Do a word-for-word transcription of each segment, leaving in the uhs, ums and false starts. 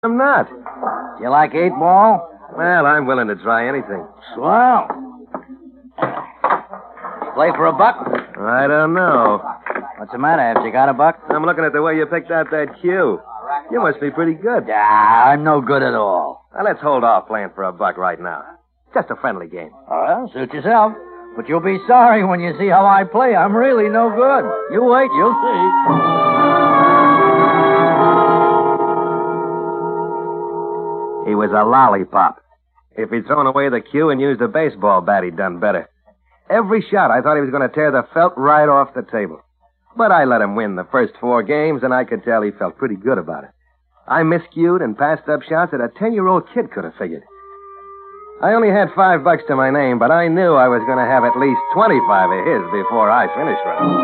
I'm not. You like eight ball? Well, I'm willing to try anything. Swell. Play for a buck? I don't know. What's the matter? Have you got a buck? I'm looking at the way you picked out that cue. You must be pretty good. Ah, I'm no good at all. Now, let's hold off playing for a buck right now. Just a friendly game. Well, suit yourself. But you'll be sorry when you see how I play. I'm really no good. You wait, you'll see. He was a lollipop. If he'd thrown away the cue and used a baseball bat, he'd done better. Every shot, I thought he was going to tear the felt right off the table. But I let him win the first four games, and I could tell he felt pretty good about it. I miscued and passed up shots that a ten-year-old kid could have figured. I only had five bucks to my name, but I knew I was going to have at least twenty-five of his before I finished with him.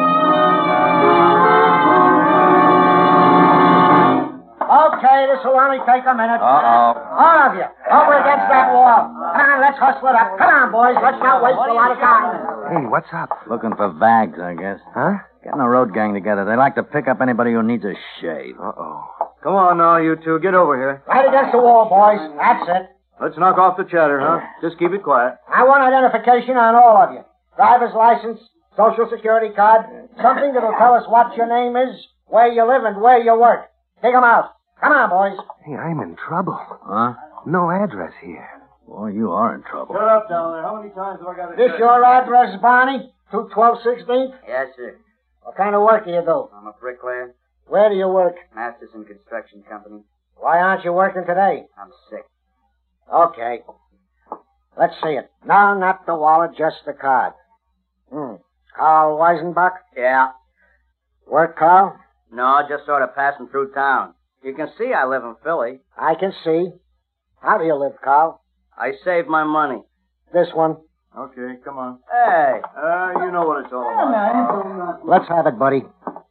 Okay, this will only take a minute. Uh-oh. All of you, over against that wall. Come on, let's hustle it up. Come on, boys. Let's not waste a lot of time. Hey, what's up? Looking for vags, I guess. Huh? Getting a road gang together. They like to pick up anybody who needs a shave. Uh-oh. Come on now, you two. Get over here. Right against the wall, boys. That's it. Let's knock off the chatter, huh? Just keep it quiet. I want identification on all of you. Driver's license, social security card, something that'll tell us what your name is, where you live, and where you work. Take 'em out. Come on, boys. Hey, I'm in trouble. Huh? No address here. Boy, you are in trouble. Shut up down there. How many times have I got to This tell your address, Barney? two twelve sixteenth? Yes, sir. What kind of work do you do? I'm a bricklayer. Where do you work? Masterson Construction Company. Why aren't you working today? I'm sick. Okay. Let's see it. No, not the wallet, just the card. Hmm. Carl Weisenbach? Yeah. Work, Carl? No, just sort of passing through town. You can see I live in Philly. I can see. How do you live, Carl? I saved my money. This one. Okay, come on. Hey. Uh, you know what it's all about. Let's have it, buddy.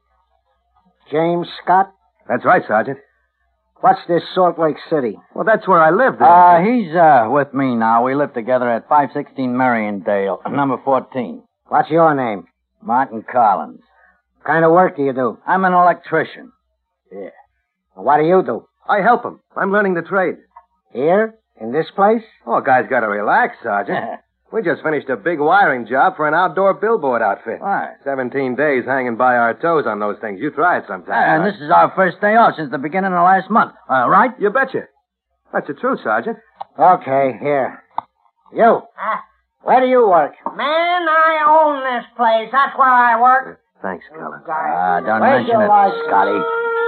James Scott? That's right, Sergeant. What's this Salt Lake City? Well, that's where I lived. Uh, he's, uh, with me now. We live together at five sixteen Mariondale, number fourteen. What's your name? Martin Collins. What kind of work do you do? I'm an electrician. Yeah. What do you do? I help him. I'm learning the trade. Here? In this place? Oh, guys got to relax, Sergeant. We just finished a big wiring job for an outdoor billboard outfit. Why? Seventeen days hanging by our toes on those things. You try it sometime. And this is our first day off since the beginning of last month. Uh, right? You betcha. That's the truth, Sergeant. Okay, here. You. Uh, Where do you work? man, I own this place. That's where I work. Thanks, Collins. Ah, don't Where's mention your it, license? Scotty.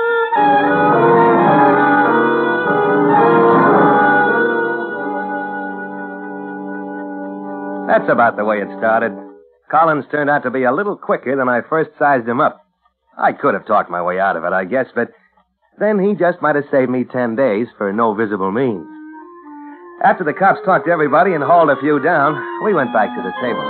That's about the way it started. Collins turned out to be a little quicker than I first sized him up. I could have talked my way out of it, I guess, but then he just might have saved me ten days for no visible means. After the cops talked to everybody and hauled a few down, we went back to the table.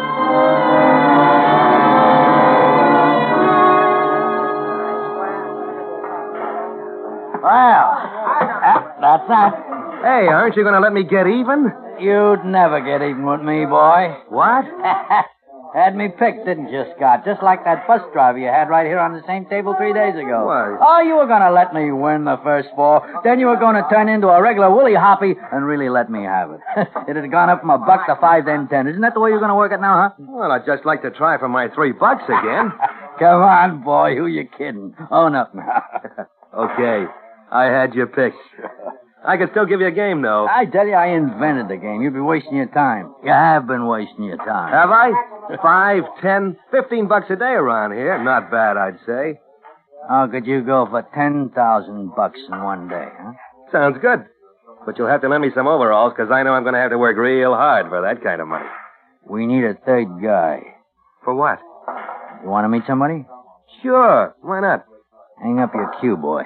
Well, uh, that's that. Hey, aren't you going to let me get even? You'd never get even with me, boy. What? Had me picked, didn't you, Scott? Just like that bus driver you had right here on the same table three days ago. Why? Oh, you were going to let me win the first four. Then you were going to turn into a regular Willie Hoppy and really let me have it. It had gone up from a buck to five, then ten. Isn't that the way you're going to work it now, huh? Well, I'd just like to try for my three bucks again. Come on, boy. Who you kidding? Own up now. Okay. I had you picked. I could still give you a game, though. I tell you, I invented the game. You'd be wasting your time. You have been wasting your time. Have I? Five, ten, fifteen bucks a day around here. Not bad, I'd say. How could you go for ten thousand bucks in one day, huh? Sounds good. But you'll have to lend me some overalls, because I know I'm going to have to work real hard for that kind of money. We need a third guy. For what? You want to meet somebody? Sure. Why not? Hang up your cue, boy.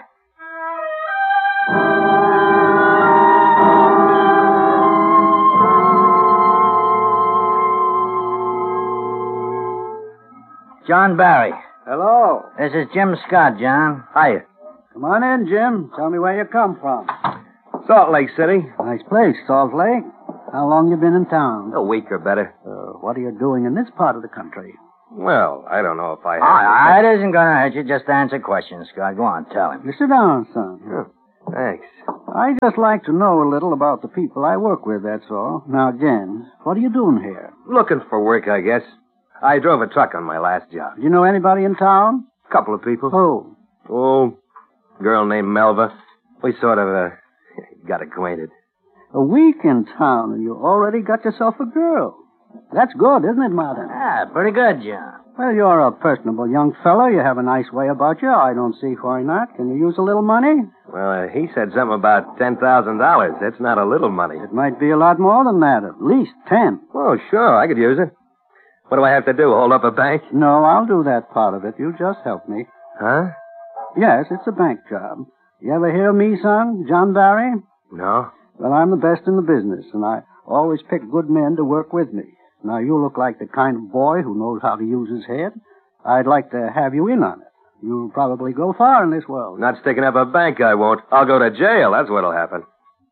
John Barry. Hello. This is Jim Scott, John. Hiya. Come on in, Jim. Tell me where you come from. Salt Lake City. Nice place, Salt Lake. How long you been in town? A week or better. Uh, what are you doing in this part of the country? Well, I don't know if I have... Ah, it isn't going to hurt you. Just answer questions, Scott. Go on, tell him. You sit down, son. Oh, thanks. I just like to know a little about the people I work with, that's all. Now, James, what are you doing here? Looking for work, I guess. I drove a truck on my last job. Do you know anybody in town? Couple of people. Who? Oh, girl named Melva. We sort of, uh, got acquainted. A week in town, and you already got yourself a girl. That's good, isn't it, Martin? Ah, pretty good, John. Well, you're a personable young fellow. You have a nice way about you. I don't see why not. Can you use a little money? Well, uh, he said something about ten thousand dollars. That's not a little money. It might be a lot more than that, at least ten. Oh, sure, I could use it. What do I have to do, hold up a bank? No, I'll do that part of it. You just help me. Huh? Yes, it's a bank job. You ever hear of me, son? John Barry? No. Well, I'm the best in the business, and I always pick good men to work with me. Now, you look like the kind of boy who knows how to use his head. I'd like to have you in on it. You'll probably go far in this world. Not sticking up a bank, I won't. I'll go to jail. That's what'll happen.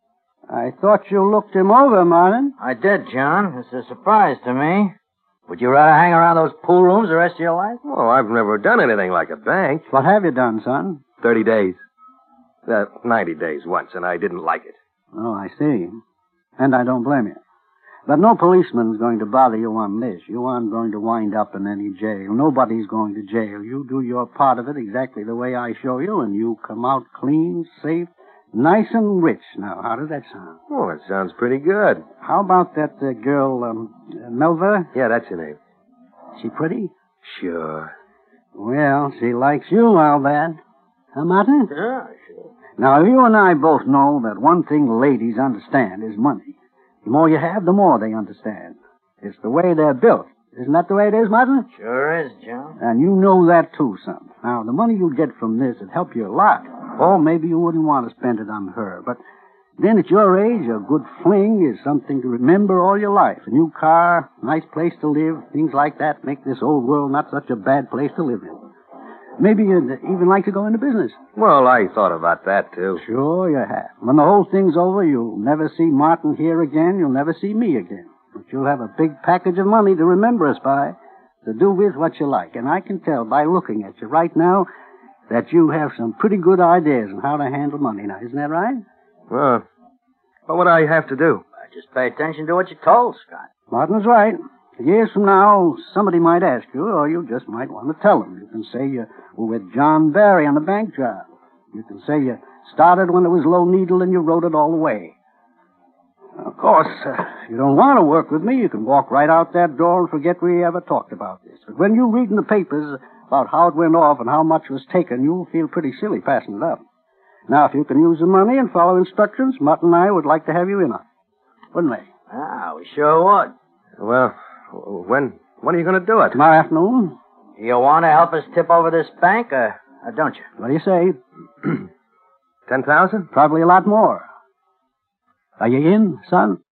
I thought you looked him over, Martin. I did, John. It's a surprise to me. Would you rather hang around those pool rooms the rest of your life? Oh, I've never done anything like a bank. What have you done, son? Thirty days. Uh, ninety days once, and I didn't like it. Oh, I see. And I don't blame you. But no policeman's going to bother you on this. You aren't going to wind up in any jail. Nobody's going to jail. You do your part of it exactly the way I show you, and you come out clean, safe, nice and rich. Now, how does that sound? Oh, it sounds pretty good. How about that uh, girl, um, uh, Melva? Yeah, that's your name. She pretty? Sure. Well, she likes you, I'll bet. Huh, Martin? Yeah, sure. Now, you and I both know that one thing ladies understand is money. The more you have, the more they understand. It's the way they're built. Isn't that the way it is, Martin? Sure is, John. And you know that, too, son. Now, the money you get from this would help you a lot. Or maybe you wouldn't want to spend it on her. But then at your age, a good fling is something to remember all your life. A new car, nice place to live, things like that make this old world not such a bad place to live in. Maybe you'd even like to go into business. Well, I thought about that, too. Sure you have. When the whole thing's over, you'll never see Martin here again. You'll never see me again. But you'll have a big package of money to remember us by, to do with what you like. And I can tell by looking at you right now that you have some pretty good ideas on how to handle money now. Isn't that right? Well, what would I have to do? Just pay attention to what you're told, Scott. Martin's right. Years from now, somebody might ask you, or you just might want to tell them. You can say you were with John Barry on the bank job. You can say you started when it was low needle and you rode it all the way. Of course, uh, if you don't want to work with me, you can walk right out that door and forget we ever talked about this. But when you read in the papers about how it went off and how much was taken, you'll feel pretty silly passing it up. Now, if you can use the money and follow instructions, Martin and I would like to have you in on it. Wouldn't we? Ah, we sure would. Well, when when are you going to do it? Tomorrow afternoon. You want to help us tip over this bank, or, or don't you? What do you say? Ten thousand? Probably a lot more. Are you in, son?